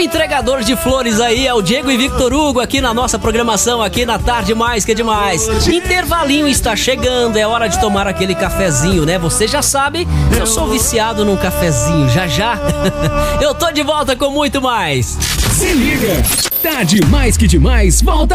entregador de flores aí é o Diego e Victor Hugo aqui na nossa programação, aqui na Tarde Mais que é Demais. Intervalinho está chegando, é hora de tomar aquele cafezinho, né? Você já sabe, eu sou viciado num cafezinho, já. Eu tô de volta com muito mais. Se liga, Tarde Mais que Demais, volta